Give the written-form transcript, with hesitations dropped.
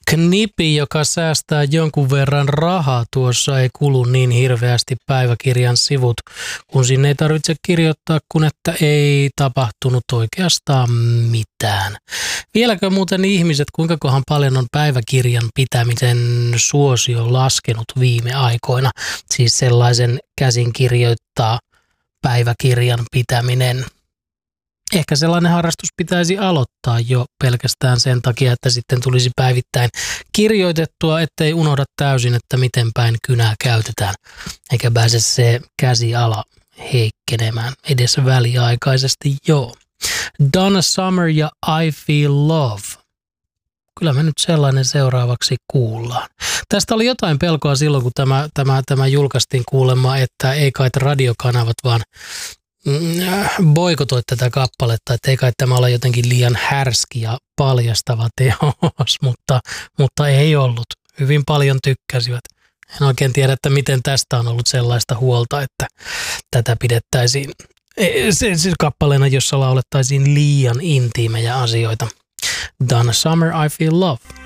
Knipi, joka säästää jonkun verran rahaa, tuossa ei kulu niin hirveästi päiväkirjan sivut, kun sinne ei tarvitse kirjoittaa, kun että ei tapahtunut oikeastaan mitään. Vieläkö muuten ihmiset, kuinka kohan paljon on päiväkirjan pitämisen suosio laskenut viime aikoina? Siis sellaisen käsin kirjoittaa päiväkirjan pitäminen. Ehkä sellainen harrastus pitäisi aloittaa jo pelkästään sen takia, että sitten tulisi päivittäin kirjoitettua, ettei unohda täysin, että miten päin kynää käytetään, eikä pääse se käsiala heikkenemään edes väliaikaisesti. Joo. Donna Summer ja I Feel Love. Kyllä me nyt sellainen seuraavaksi kuullaan. Tästä oli jotain pelkoa silloin, kun tämä julkaistiin kuulemma, että ei kai radiokanavat vaan boikotoi tätä kappaletta, että ei kai tämä ole jotenkin liian härski ja paljastava teos, mutta ei ollut. Hyvin paljon tykkäsivät. En oikein tiedä, että miten tästä on ollut sellaista huolta, että tätä pidettäisiin siis kappaleena, jossa laulettaisiin liian intiimejä asioita. Donna Summer, I Feel Love.